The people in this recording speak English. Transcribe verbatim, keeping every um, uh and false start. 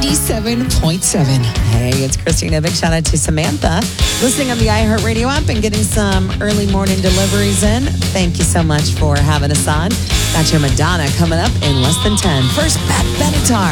eighty-seven point seven. Hey, it's Christina. Big shout out to Samantha. Listening on the iHeartRadio app and getting some early morning deliveries in. Thank you so much for having us on. Got your Madonna coming up in less than ten. First, Beth Benatar.